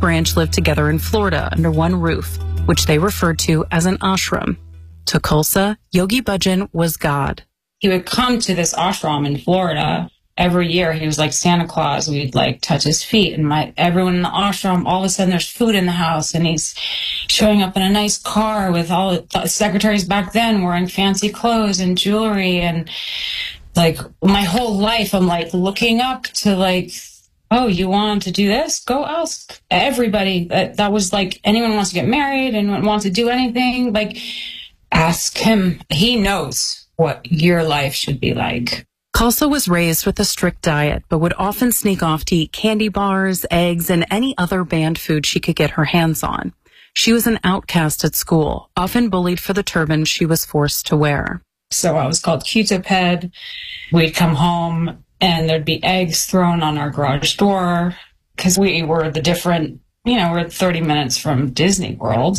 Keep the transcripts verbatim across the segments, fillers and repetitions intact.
branch lived together in Florida under one roof, which they referred to as an ashram. To Khalsa, Yogi Bhajan was God. He would come to this ashram in Florida every year. He was like Santa Claus. We'd like touch his feet, and my everyone in the ashram, all of a sudden there's food in the house, and he's showing up in a nice car with all the secretaries back then wearing fancy clothes and jewelry. And like my whole life, I'm like looking up to like, oh, you want to do this? Go ask everybody. That, that was like, anyone wants to get married and wants to do anything, like ask him. He knows what your life should be like. Khalsa was raised with a strict diet, but would often sneak off to eat candy bars, eggs, and any other banned food she could get her hands on. She was an outcast at school, often bullied for the turban she was forced to wear. So I was called Q-tip head. We'd come home and there'd be eggs thrown on our garage door because we were the different, you know, we're thirty minutes from Disney World.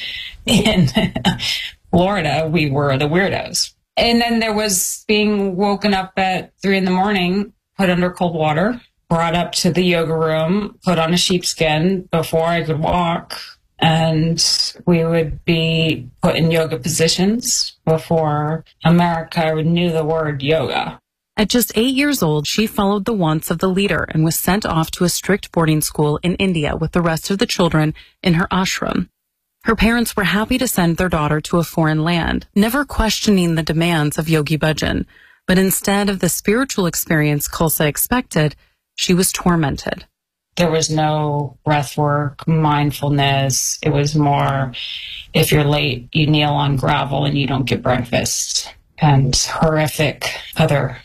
In Florida, we were the weirdos. And then there was being woken up at three in the morning, put under cold water, brought up to the yoga room, put on a sheepskin before I could walk. And we would be put in yoga positions before America knew the word yoga. At just eight years old, she followed the wants of the leader and was sent off to a strict boarding school in India with the rest of the children in her ashram. Her parents were happy to send their daughter to a foreign land, never questioning the demands of Yogi Bhajan. But instead of the spiritual experience Khalsa expected, she was tormented. There was no breath work, mindfulness. It was more, if you're late, you kneel on gravel and you don't get breakfast. And horrific other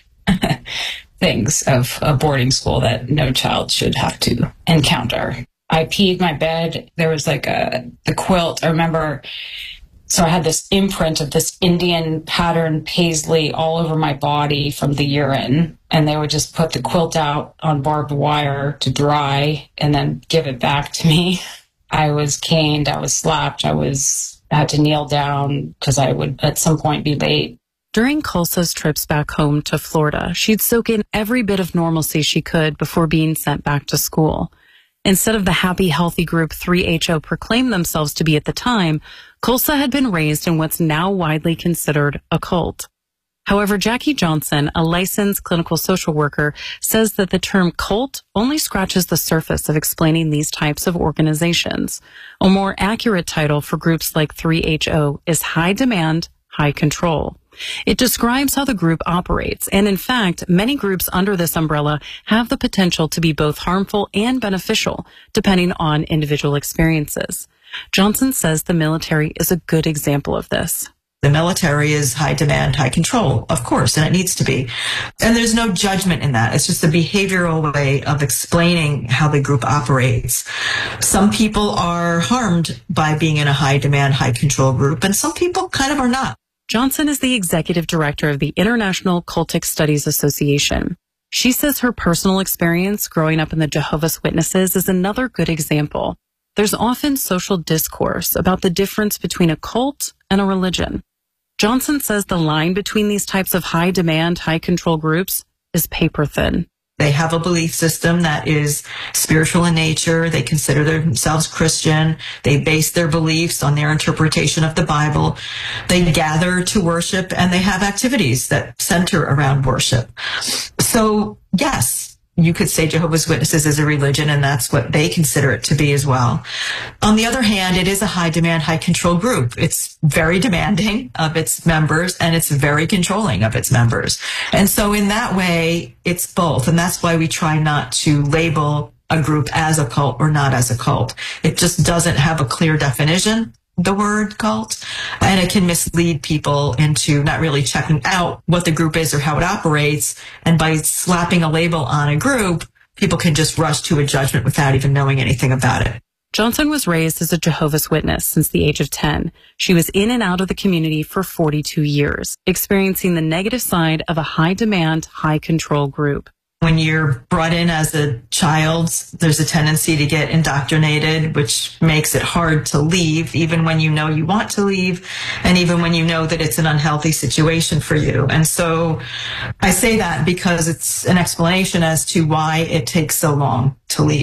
things of a boarding school that no child should have to encounter. I peed my bed. There was like a, the quilt. I remember, so I had this imprint of this Indian pattern paisley all over my body from the urine. And they would just put the quilt out on barbed wire to dry and then give it back to me. I was caned. I was slapped. I was, I had to kneel down because I would at some point be late. During Khalsa's trips back home to Florida, she'd soak in every bit of normalcy she could before being sent back to school. Instead of the happy, healthy group three H O proclaimed themselves to be at the time, Khalsa had been raised in what's now widely considered a cult. However, Jackie Johnson, a licensed clinical social worker, says that the term cult only scratches the surface of explaining these types of organizations. A more accurate title for groups like three H O is high demand, high control. It describes how the group operates, and in fact, many groups under this umbrella have the potential to be both harmful and beneficial, depending on individual experiences. Johnson says the military is a good example of this. The military is high demand, high control, of course, and it needs to be. And there's no judgment in that. It's just a behavioral way of explaining how the group operates. Some people are harmed by being in a high demand, high control group, and some people kind of are not. Johnson is the executive director of the International Cultic Studies Association. She says her personal experience growing up in the Jehovah's Witnesses is another good example. There's often social discourse about the difference between a cult and a religion. Johnson says the line between these types of high-demand, high-control groups is paper thin. They have a belief system that is spiritual in nature. They consider themselves Christian. They base their beliefs on their interpretation of the Bible. They gather to worship, and they have activities that center around worship. So, yes, you could say Jehovah's Witnesses is a religion, and that's what they consider it to be as well. On the other hand, it is a high-demand, high-control group. It's very demanding of its members, and it's very controlling of its members. And so in that way, it's both, and that's why we try not to label a group as a cult or not as a cult. It just doesn't have a clear definition, the word cult, and it can mislead people into not really checking out what the group is or how it operates. And by slapping a label on a group, people can just rush to a judgment without even knowing anything about it. Johnson was raised as a Jehovah's Witness since the age of ten. She was in and out of the community for forty-two years, experiencing the negative side of a high-demand, high-control group. When you're brought in as a child, there's a tendency to get indoctrinated, which makes it hard to leave, even when you know you want to leave, and even when you know that it's an unhealthy situation for you. And so I say that because it's an explanation as to why it takes so long to leave.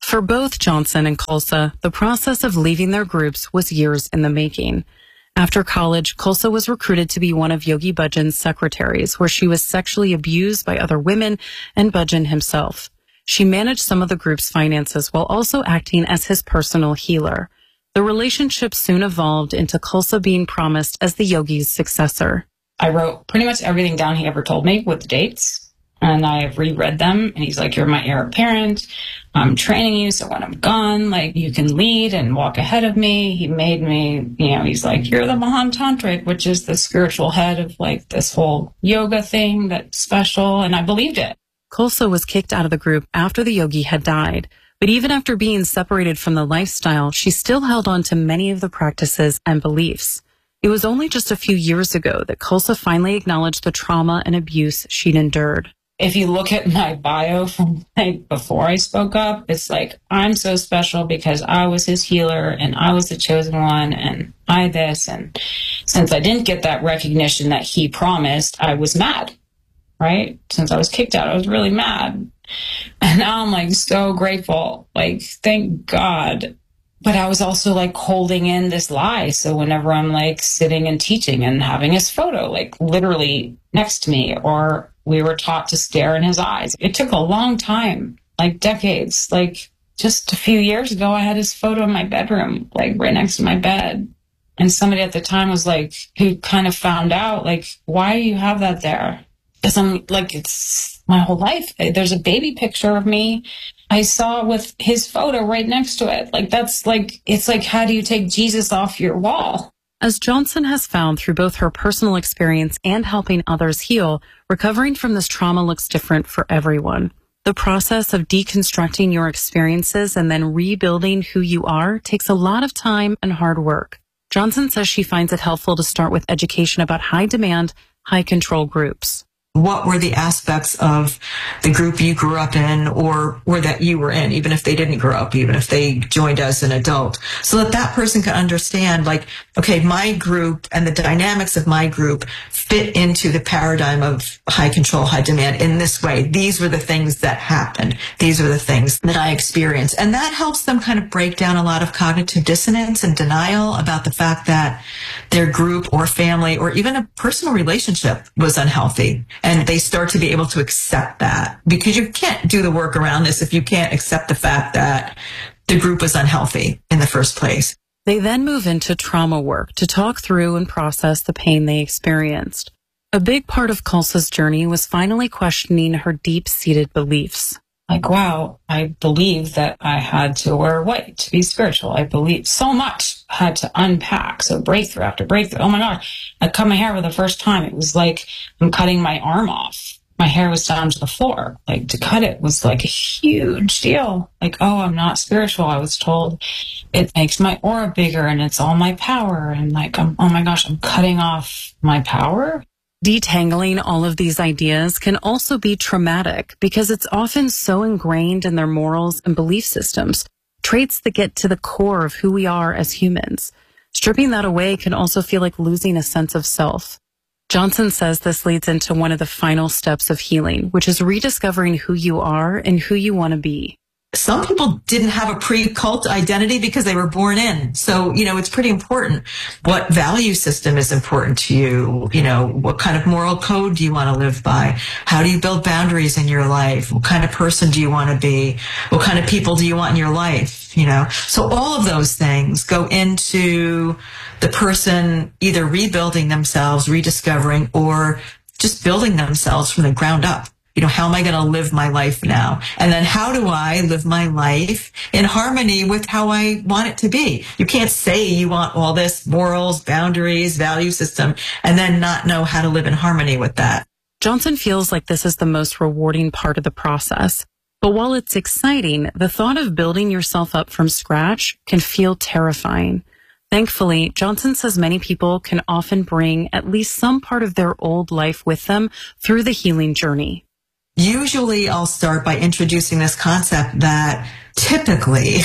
For both Johnson and Khalsa, the process of leaving their groups was years in the making. After college, Khalsa was recruited to be one of Yogi Bhajan's secretaries, where she was sexually abused by other women and Bhajan himself. She managed some of the group's finances while also acting as his personal healer. The relationship soon evolved into Khalsa being promised as the yogi's successor. I wrote pretty much everything down he ever told me with the dates. And I have reread them, and he's like, you're my heir apparent. I'm training you, so when I'm gone, like, you can lead and walk ahead of me. He made me, you know, he's like, you're the Mahan Tantric, which is the spiritual head of, like, this whole yoga thing that's special, and I believed it. Khalsa was kicked out of the group after the yogi had died, but even after being separated from the lifestyle, she still held on to many of the practices and beliefs. It was only just a few years ago that Khalsa finally acknowledged the trauma and abuse she'd endured. If you look at my bio from like before I spoke up, it's like, I'm so special because I was his healer and I was the chosen one and I this. And since I didn't get that recognition that he promised, I was mad, right? Since I was kicked out, I was really mad. And now I'm like so grateful, like, thank God. But I was also like holding in this lie. So whenever I'm like sitting and teaching and having his photo like literally next to me, or we were taught to stare in his eyes. It took a long time, like decades. Like just a few years ago, I had his photo in my bedroom, like right next to my bed. And somebody at the time was like, who kind of found out, like, why do you have that there? Because I'm like, it's my whole life. There's a baby picture of me I saw with his photo right next to it. Like, that's like, it's like, how do you take Jesus off your wall? As Johnson has found through both her personal experience and helping others heal, recovering from this trauma looks different for everyone. The process of deconstructing your experiences and then rebuilding who you are takes a lot of time and hard work. Johnson says she finds it helpful to start with education about high-demand, high-control groups. What were the aspects of the group you grew up in or, or that you were in, even if they didn't grow up, even if they joined as an adult, so that that person could understand, like, okay, my group and the dynamics of my group fit into the paradigm of high control, high demand in this way. These were the things that happened. These were the things that I experienced. And that helps them kind of break down a lot of cognitive dissonance and denial about the fact that their group or family or even a personal relationship was unhealthy. And they start to be able to accept that, because you can't do the work around this if you can't accept the fact that the group was unhealthy in the first place. They then move into trauma work to talk through and process the pain they experienced. A big part of Khalsa's journey was finally questioning her deep-seated beliefs. Like, wow, I believe that I had to wear white to be spiritual. I believe so much had to unpack. So breakthrough after breakthrough. Oh my God. I cut my hair for the first time. It was like I'm cutting my arm off. My hair was down to the floor. Like, to cut it was like a huge deal. Like, oh, I'm not spiritual. I was told it makes my aura bigger and it's all my power. And like, I'm, oh my gosh, I'm cutting off my power. Detangling all of these ideas can also be traumatic because it's often so ingrained in their morals and belief systems, traits that get to the core of who we are as humans. Stripping that away can also feel like losing a sense of self. Johnson says this leads into one of the final steps of healing, which is rediscovering who you are and who you want to be. Some people didn't have a pre-cult identity because they were born in. So, you know, it's pretty important. What value system is important to you? You know, what kind of moral code do you want to live by? How do you build boundaries in your life? What kind of person do you want to be? What kind of people do you want in your life? You know, so all of those things go into the person either rebuilding themselves, rediscovering, or just building themselves from the ground up. You know, how am I going to live my life now? And then how do I live my life in harmony with how I want it to be? You can't say you want all this morals, boundaries, value system, and then not know how to live in harmony with that. Johnson feels like this is the most rewarding part of the process. But while it's exciting, the thought of building yourself up from scratch can feel terrifying. Thankfully, Johnson says many people can often bring at least some part of their old life with them through the healing journey. Usually I'll start by introducing this concept that typically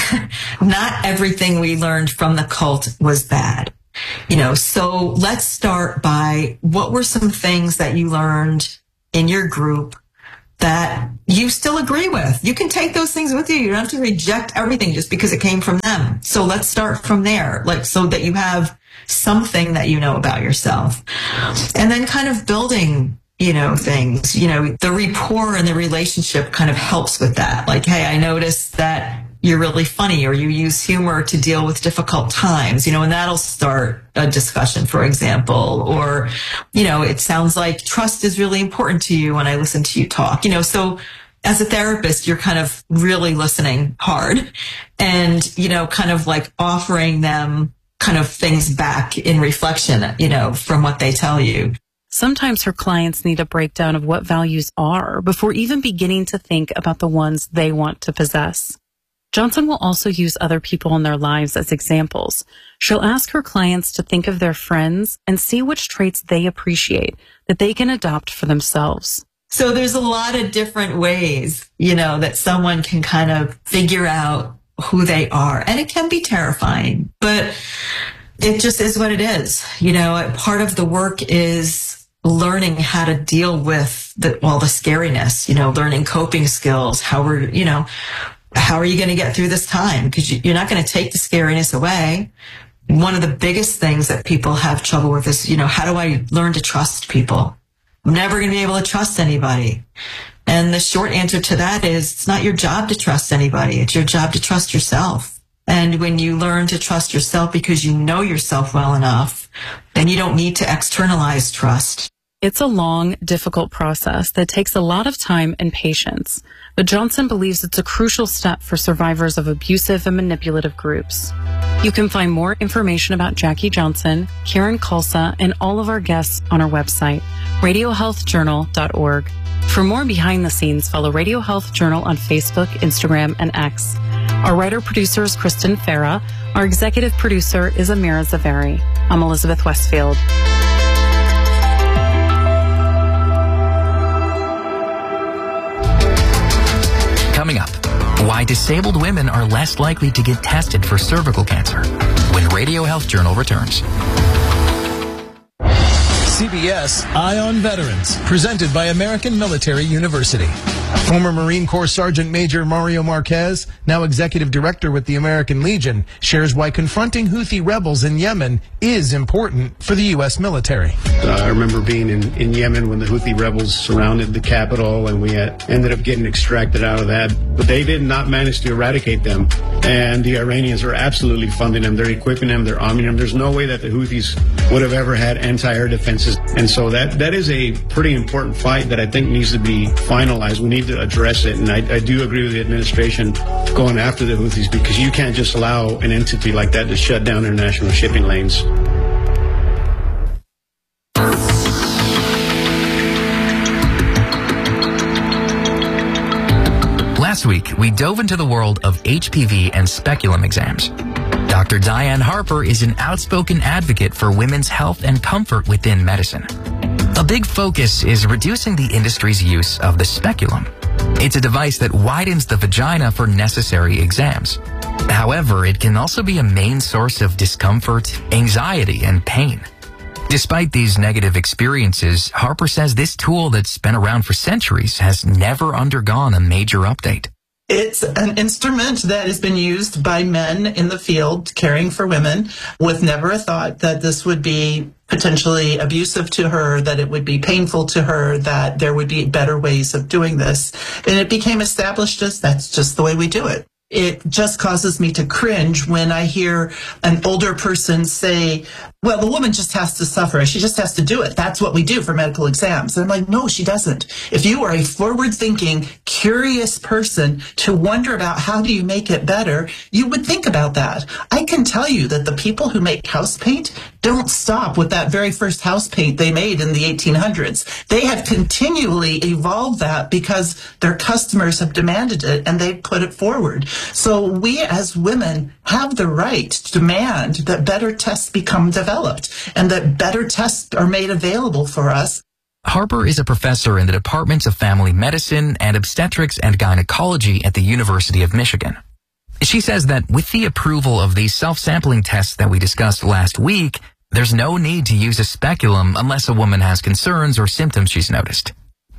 not everything we learned from the cult was bad. You know, so let's start by what were some things that you learned in your group that you still agree with. You can take those things with you. You don't have to reject everything just because it came from them. So let's start from there, like, so that you have something that you know about yourself. And then kind of building, you know, things, you know, the rapport and the relationship kind of helps with that. Like, hey, I noticed that you're really funny, or you use humor to deal with difficult times, you know, and that'll start a discussion, for example. Or, you know, it sounds like trust is really important to you when I listen to you talk, you know. So as a therapist, you're kind of really listening hard and, you know, kind of like offering them kind of things back in reflection, you know, from what they tell you. Sometimes her clients need a breakdown of what values are before even beginning to think about the ones they want to possess. Johnson will also use other people in their lives as examples. She'll ask her clients to think of their friends and see which traits they appreciate that they can adopt for themselves. So there's a lot of different ways, you know, that someone can kind of figure out who they are. And it can be terrifying, but it just is what it is. You know, part of the work is learning how to deal with the, well, the scariness, you know, learning coping skills, how we're, you know, how are you going to get through this time? Because you're not going to take the scariness away. One of the biggest things that people have trouble with is, you know, how do I learn to trust people? I'm never going to be able to trust anybody. And the short answer to that is it's not your job to trust anybody. It's your job to trust yourself. And when you learn to trust yourself because you know yourself well enough, then you don't need to externalize trust. It's a long, difficult process that takes a lot of time and patience, but Johnson believes it's a crucial step for survivors of abusive and manipulative groups. You can find more information about Jackie Johnson, Karen Khalsa, and all of our guests on our website, radio health journal dot org. For more behind the scenes, follow Radio Health Journal on Facebook, Instagram, and X. Our writer-producer is Kristen Farah. Our executive producer is Amira Zaveri. I'm Elizabeth Westfield. Coming up, why disabled women are less likely to get tested for cervical cancer when Radio Health Journal returns. C B S Eye on Veterans, presented by American Military University. Former Marine Corps Sergeant Major Mario Marquez, now Executive Director with the American Legion, shares why confronting Houthi rebels in Yemen is important for the U S military. Uh, I remember being in, in Yemen when the Houthi rebels surrounded the capital, and we had, ended up getting extracted out of that. But they did not manage to eradicate them, and the Iranians are absolutely funding them. They're equipping them, they're arming them. There's no way that the Houthis would have ever had anti-air defenses. And so that, that is a pretty important fight that I think needs to be finalized. We need to address it, and I, I do agree with the administration going after the Houthis, because you can't just allow an entity like that to shut down international shipping lanes. Last week, we dove into the world of H P V and speculum exams. Doctor Diane Harper is an outspoken advocate for women's health and comfort within medicine. A big focus is reducing the industry's use of the speculum. It's a device that widens the vagina for necessary exams. However, it can also be a main source of discomfort, anxiety, and pain. Despite these negative experiences, Harper says this tool that's been around for centuries has never undergone a major update. It's an instrument that has been used by men in the field caring for women with never a thought that this would be potentially abusive to her, that it would be painful to her, that there would be better ways of doing this. And it became established as that's just the way we do it. It just causes me to cringe when I hear an older person say, well, the woman just has to suffer. She just has to do it. That's what we do for medical exams. And I'm like, no, she doesn't. If you are a forward-thinking, curious person to wonder about how do you make it better, you would think about that. I can tell you that the people who make house paint don't stop with that very first house paint they made in the eighteen hundreds. They have continually evolved that because their customers have demanded it and they put it forward. So we as women have the right to demand that better tests become developed and that better tests are made available for us. Harper is a professor in the Departments of Family Medicine and Obstetrics and Gynecology at the University of Michigan. She says that with the approval of the self-sampling tests that we discussed last week, there's no need to use a speculum unless a woman has concerns or symptoms she's noticed.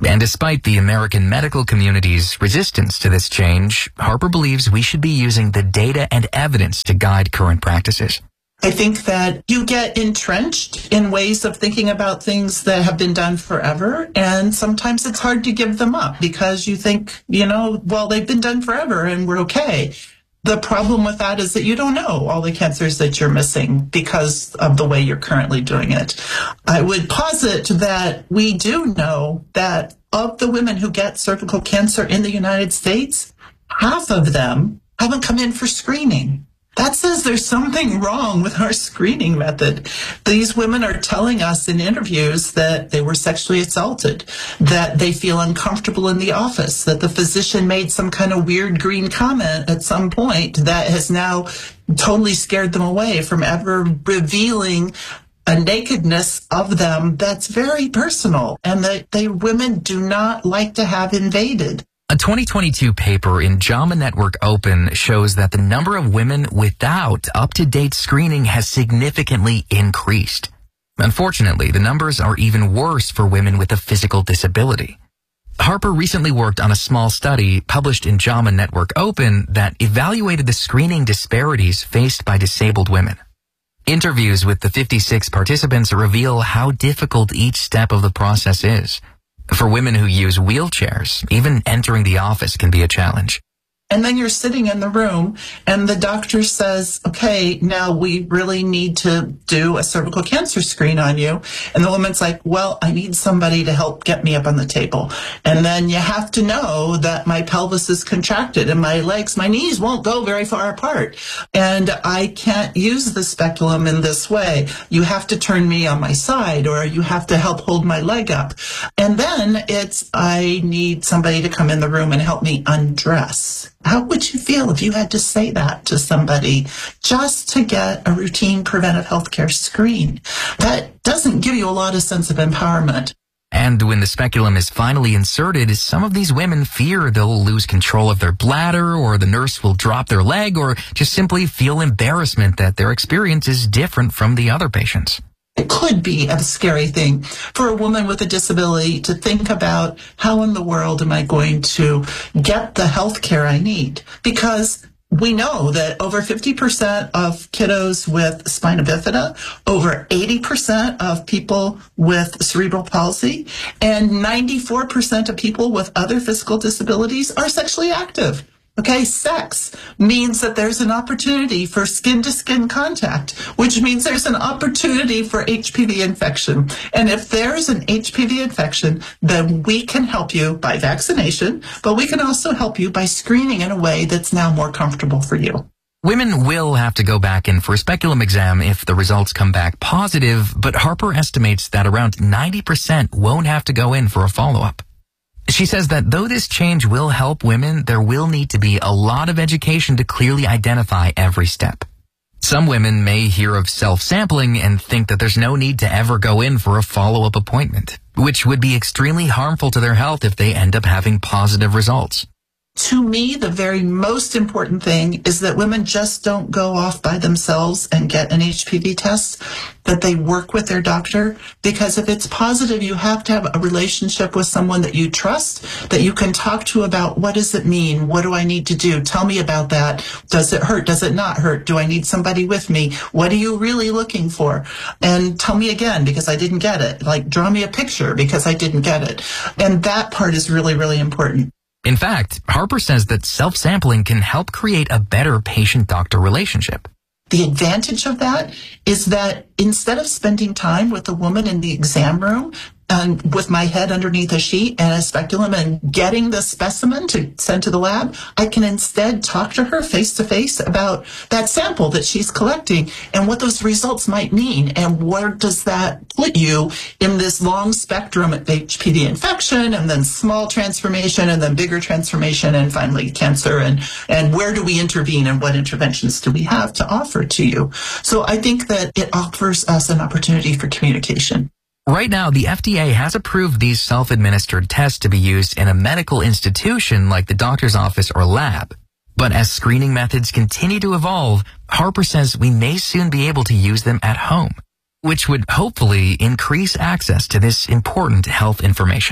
And despite the American medical community's resistance to this change, Harper believes we should be using the data and evidence to guide current practices. I think that you get entrenched in ways of thinking about things that have been done forever, and sometimes it's hard to give them up because you think, you know, well, they've been done forever and we're okay. The problem with that is that you don't know all the cancers that you're missing because of the way you're currently doing it. I would posit that we do know that of the women who get cervical cancer in the United States, half of them haven't come in for screening. That says there's something wrong with our screening method. These women are telling us in interviews that they were sexually assaulted, that they feel uncomfortable in the office, that the physician made some kind of weird green comment at some point that has now totally scared them away from ever revealing a nakedness of them that's very personal and that they women do not like to have invaded. A twenty twenty-two paper in JAMA Network Open shows that the number of women without up-to-date screening has significantly increased. Unfortunately, the numbers are even worse for women with a physical disability. Harper recently worked on a small study published in JAMA Network Open that evaluated the screening disparities faced by disabled women. Interviews with the fifty-six participants reveal how difficult each step of the process is. For women who use wheelchairs, even entering the office can be a challenge. And then you're sitting in the room and the doctor says, okay, now we really need to do a cervical cancer screen on you. And the woman's like, well, I need somebody to help get me up on the table. And then you have to know that my pelvis is contracted and my legs, my knees won't go very far apart. And I can't use the speculum in this way. You have to turn me on my side or you have to help hold my leg up. And then it's, I need somebody to come in the room and help me undress. How would you feel if you had to say that to somebody just to get a routine preventive healthcare screen? That doesn't give you a lot of sense of empowerment. And when the speculum is finally inserted, some of these women fear they'll lose control of their bladder, or the nurse will drop their leg, or just simply feel embarrassment that their experience is different from the other patients. It could be a scary thing for a woman with a disability to think about, how in the world am I going to get the health care I need? Because we know that over fifty percent of kiddos with spina bifida, over eighty percent of people with cerebral palsy, and ninety-four percent of people with other physical disabilities are sexually active. Okay, sex means that there's an opportunity for skin-to-skin contact, which means there's an opportunity for H P V infection. And if there's an H P V infection, then we can help you by vaccination, but we can also help you by screening in a way that's now more comfortable for you. Women will have to go back in for a speculum exam if the results come back positive, but Harper estimates that around ninety percent won't have to go in for a follow-up. She says that though this change will help women, there will need to be a lot of education to clearly identify every step. Some women may hear of self-sampling and think that there's no need to ever go in for a follow-up appointment, which would be extremely harmful to their health if they end up having positive results. To me, the very most important thing is that women just don't go off by themselves and get an H P V test, that they work with their doctor, because if it's positive, you have to have a relationship with someone that you trust, that you can talk to about, what does it mean? What do I need to do? Tell me about that. Does it hurt? Does it not hurt? Do I need somebody with me? What are you really looking for? And tell me again, because I didn't get it. Like, draw me a picture because I didn't get it. And that part is really, really important. In fact, Harper says that self-sampling can help create a better patient-doctor relationship. The advantage of that is that instead of spending time with the woman in the exam room and with my head underneath a sheet and a speculum and getting the specimen to send to the lab, I can instead talk to her face to face about that sample that she's collecting and what those results might mean and where does that put you in this long spectrum of H P V infection and then small transformation and then bigger transformation and finally cancer, and, and where do we intervene and what interventions do we have to offer to you? So I think that it offers us an opportunity for communication. Right now, the F D A has approved these self-administered tests to be used in a medical institution like the doctor's office or lab. But as screening methods continue to evolve, Harper says we may soon be able to use them at home, which would hopefully increase access to this important health information.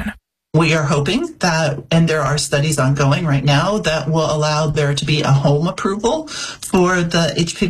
We are hoping that, and there are studies ongoing right now, that will allow there to be a home approval for the H P V